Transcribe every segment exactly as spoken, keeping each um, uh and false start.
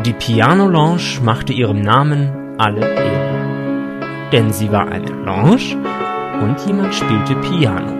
die Piano Lounge machte ihrem Namen alle Ehre. Denn sie war eine Lounge und jemand spielte Piano.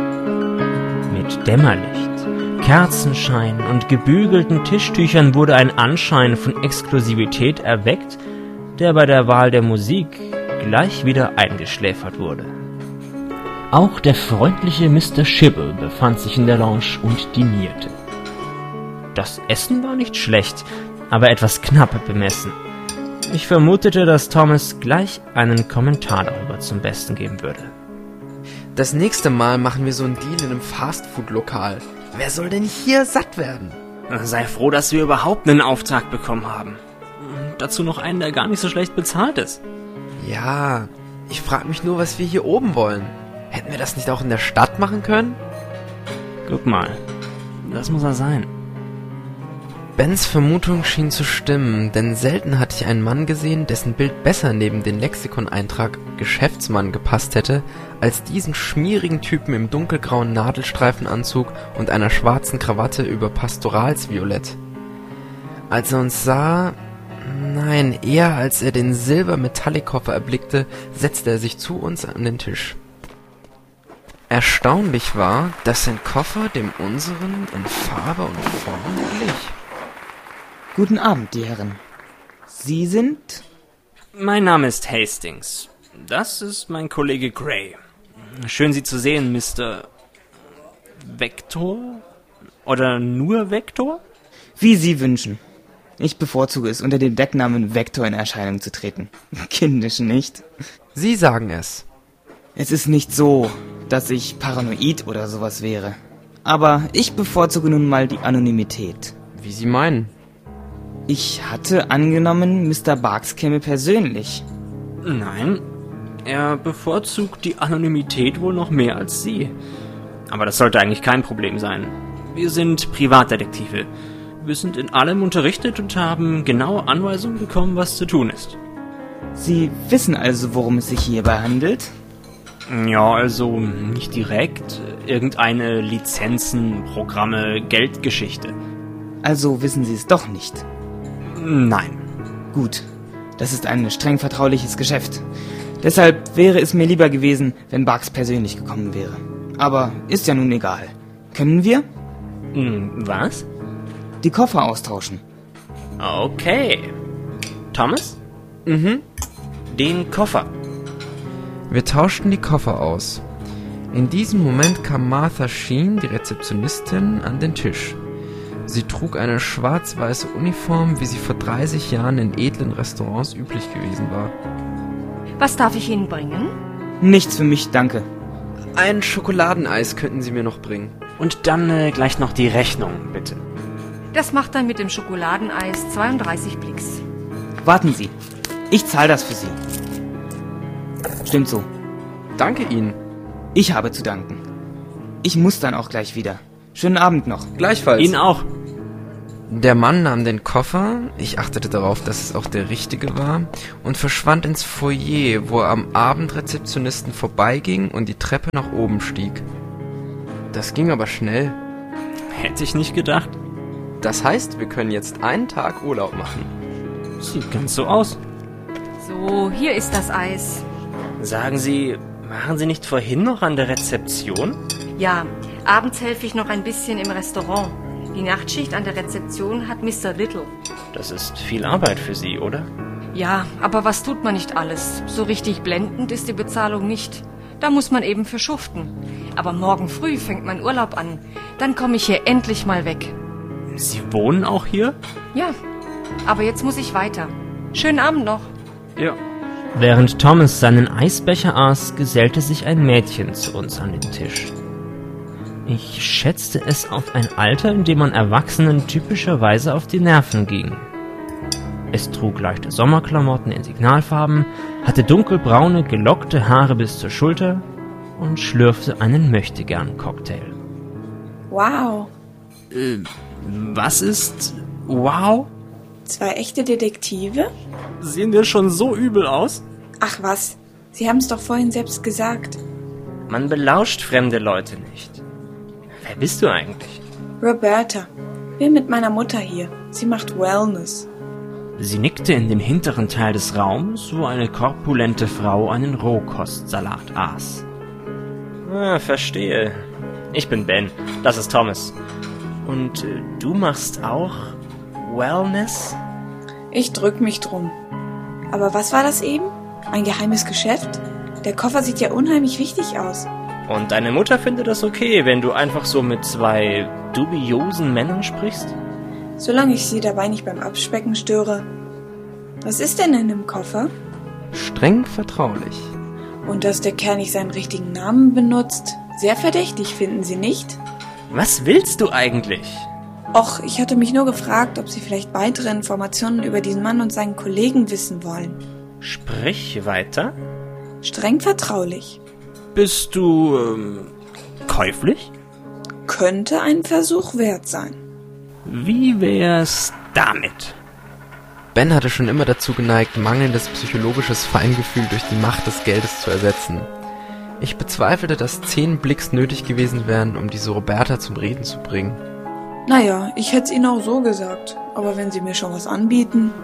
Mit Dämmerlicht, Kerzenschein und gebügelten Tischtüchern wurde ein Anschein von Exklusivität erweckt, der bei der Wahl der Musik gleich wieder eingeschläfert wurde. Auch der freundliche Mister Schibble befand sich in der Lounge und dinierte. Das Essen war nicht schlecht, aber etwas knapp bemessen. Ich vermutete, dass Thomas gleich einen Kommentar darüber zum Besten geben würde. Das nächste Mal machen wir so einen Deal in einem Fastfood-Lokal. Wer soll denn hier satt werden? Sei froh, dass wir überhaupt einen Auftrag bekommen haben. Dazu noch einen, der gar nicht so schlecht bezahlt ist. Ja, ich frage mich nur, was wir hier oben wollen. Hätten wir das nicht auch in der Stadt machen können? Guck mal, das muss er sein. Bens Vermutung schien zu stimmen, denn selten hatte ich einen Mann gesehen, dessen Bild besser neben den Lexikoneintrag Geschäftsmann gepasst hätte, als diesen schmierigen Typen im dunkelgrauen Nadelstreifenanzug und einer schwarzen Krawatte über Pastoralsviolett. Als er uns sah, nein, eher als er den Silber-Metallic-Koffer erblickte, setzte er sich zu uns an den Tisch. Erstaunlich war, dass sein Koffer dem unseren in Farbe und Form glich. Guten Abend, die Herren. Sie sind? Mein Name ist Hastings. Das ist mein Kollege Gray. Schön, Sie zu sehen, Mister Vector? Oder nur Vector? Wie Sie wünschen. Ich bevorzuge es, unter dem Decknamen Vector in Erscheinung zu treten. Kindisch, nicht? Sie sagen es. Es ist nicht so, dass ich paranoid oder sowas wäre. Aber ich bevorzuge nun mal die Anonymität. Wie Sie meinen. Ich hatte angenommen, Mister Barks käme persönlich. Nein, er bevorzugt die Anonymität wohl noch mehr als Sie. Aber das sollte eigentlich kein Problem sein. Wir sind Privatdetektive. Wir sind in allem unterrichtet und haben genaue Anweisungen bekommen, was zu tun ist. Sie wissen also, worum es sich hierbei handelt? Ja, also nicht direkt. Irgendeine Lizenzen, Programme, Geldgeschichte. Also wissen Sie es doch nicht? Nein. Gut, das ist ein streng vertrauliches Geschäft. Deshalb wäre es mir lieber gewesen, wenn Barks persönlich gekommen wäre. Aber ist ja nun egal. Können wir? Was? Die Koffer austauschen. Okay. Thomas? Mhm. Den Koffer. Wir tauschten die Koffer aus. In diesem Moment kam Martha Sheen, die Rezeptionistin, an den Tisch. Sie trug eine schwarz-weiße Uniform, wie sie vor dreißig Jahren in edlen Restaurants üblich gewesen war. Was darf ich Ihnen bringen? Nichts für mich, danke. Ein Schokoladeneis könnten Sie mir noch bringen. Und dann äh, gleich noch die Rechnung, bitte. Das macht dann mit dem Schokoladeneis zweiunddreißig Blicks. Warten Sie, ich zahle das für Sie. Stimmt so. Danke Ihnen. Ich habe zu danken. Ich muss dann auch gleich wieder. Schönen Abend noch. Gleichfalls. Ihnen auch. Der Mann nahm den Koffer, ich achtete darauf, dass es auch der richtige war, und verschwand ins Foyer, wo er am Abendrezeptionisten vorbeiging und die Treppe nach oben stieg. Das ging aber schnell. Hätte ich nicht gedacht. Das heißt, wir können jetzt einen Tag Urlaub machen. Sieht ganz so aus. So, hier ist das Eis. Sagen Sie, waren Sie nicht vorhin noch an der Rezeption? Ja, abends helfe ich noch ein bisschen im Restaurant. Die Nachtschicht an der Rezeption hat Mister Little. Das ist viel Arbeit für Sie, oder? Ja, aber was tut man nicht alles? So richtig blendend ist die Bezahlung nicht. Da muss man eben für schuften. Aber morgen früh fängt mein Urlaub an. Dann komme ich hier endlich mal weg. Sie wohnen auch hier? Ja, aber jetzt muss ich weiter. Schönen Abend noch. Ja. Während Thomas seinen Eisbecher aß, gesellte sich ein Mädchen zu uns an den Tisch. Ich schätzte es auf ein Alter, in dem man Erwachsenen typischerweise auf die Nerven ging. Es trug leichte Sommerklamotten in Signalfarben, hatte dunkelbraune, gelockte Haare bis zur Schulter und schlürfte einen Möchtegern-Cocktail. Wow. Äh, was ist wow? Zwei echte Detektive? Sehen wir schon so übel aus? Ach was, Sie haben es doch vorhin selbst gesagt. Man belauscht fremde Leute nicht. Wer bist du eigentlich? Roberta. Bin mit meiner Mutter hier. Sie macht Wellness. Sie nickte in den hinteren Teil des Raums, wo eine korpulente Frau einen Rohkostsalat aß. Ah, verstehe. Ich bin Ben, das ist Thomas. Und äh, du machst auch Wellness? Ich drück mich drum. Aber was war das eben? Ein geheimes Geschäft? Der Koffer sieht ja unheimlich wichtig aus. Und deine Mutter findet das okay, wenn du einfach so mit zwei dubiosen Männern sprichst? Solange ich sie dabei nicht beim Abspecken störe. Was ist denn in dem Koffer? Streng vertraulich. Und dass der Kerl nicht seinen richtigen Namen benutzt? Sehr verdächtig, finden Sie nicht? Was willst du eigentlich? Och, ich hatte mich nur gefragt, ob Sie vielleicht weitere Informationen über diesen Mann und seinen Kollegen wissen wollen. Sprich weiter. Streng vertraulich. Bist du, ähm, käuflich? Könnte ein Versuch wert sein. Wie wär's damit? Ben hatte schon immer dazu geneigt, mangelndes psychologisches Feingefühl durch die Macht des Geldes zu ersetzen. Ich bezweifelte, dass zehn Blicks nötig gewesen wären, um diese Roberta zum Reden zu bringen. Naja, ich hätte es Ihnen auch so gesagt. Aber wenn Sie mir schon was anbieten...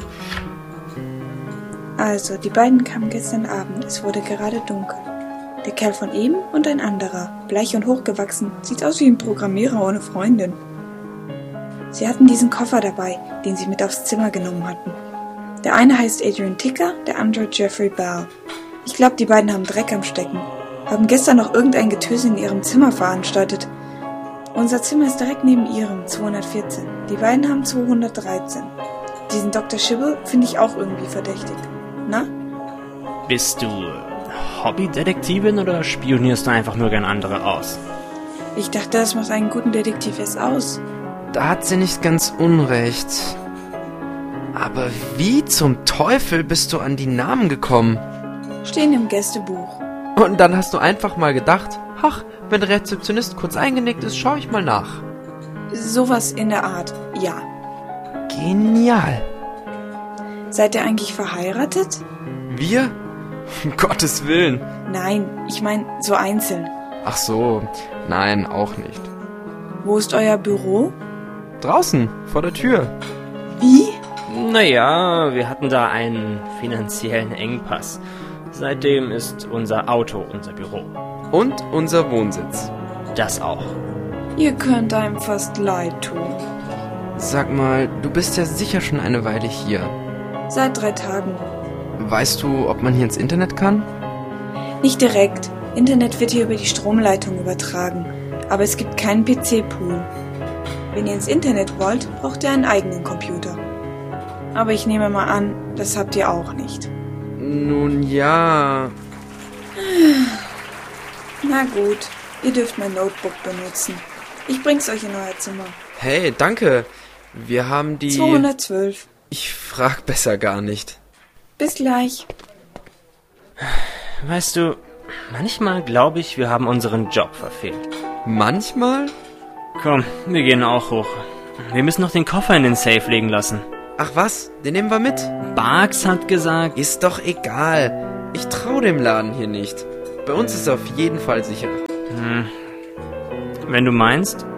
Also, die beiden kamen gestern Abend. Es wurde gerade dunkel. Der Kerl von eben und ein anderer, bleich und hochgewachsen, sieht aus wie ein Programmierer ohne Freundin. Sie hatten diesen Koffer dabei, den sie mit aufs Zimmer genommen hatten. Der eine heißt Adrian Ticker, der andere Jeffrey Bell. Ich glaube, die beiden haben Dreck am Stecken. Haben gestern noch irgendein Getöse in ihrem Zimmer veranstaltet. Unser Zimmer ist direkt neben ihrem, zweihundertvierzehn. Die beiden haben zweihundertdreizehn. Diesen Doktor Schibble finde ich auch irgendwie verdächtig. Na? Bist du Hobbydetektivin oder spionierst du einfach nur gern andere aus? Ich dachte, das macht einen guten Detektiv erst aus. Da hat sie nicht ganz unrecht. Aber wie zum Teufel bist du an die Namen gekommen? Stehen im Gästebuch. Und dann hast du einfach mal gedacht, ach, wenn der Rezeptionist kurz eingenickt ist, schaue ich mal nach. Sowas in der Art, ja. Genial. Seid ihr eigentlich verheiratet? Wir? Um Gottes Willen. Nein, ich meine so einzeln. Ach so, nein, auch nicht. Wo ist euer Büro? Draußen, vor der Tür. Wie? Naja, wir hatten da einen finanziellen Engpass. Seitdem ist unser Auto unser Büro. Und unser Wohnsitz. Das auch. Ihr könnt einem fast leid tun. Sag mal, du bist ja sicher schon eine Weile hier. Seit drei Tagen. Weißt du, ob man hier ins Internet kann? Nicht direkt. Internet wird hier über die Stromleitung übertragen. Aber es gibt keinen P C-Pool. Wenn ihr ins Internet wollt, braucht ihr einen eigenen Computer. Aber ich nehme mal an, das habt ihr auch nicht. Nun ja. Na gut, ihr dürft mein Notebook benutzen. Ich bring's euch in euer Zimmer. Hey, danke. Wir haben die... zweihundertzwölf. Ich frag besser gar nicht. Bis gleich. Weißt du, manchmal glaube ich, wir haben unseren Job verfehlt. Manchmal? Komm, wir gehen auch hoch. Wir müssen noch den Koffer in den Safe legen lassen. Ach was, den nehmen wir mit. Barks hat gesagt... Ist doch egal. Ich trau dem Laden hier nicht. Bei uns ist er auf jeden Fall sicher. Hm. Wenn du meinst...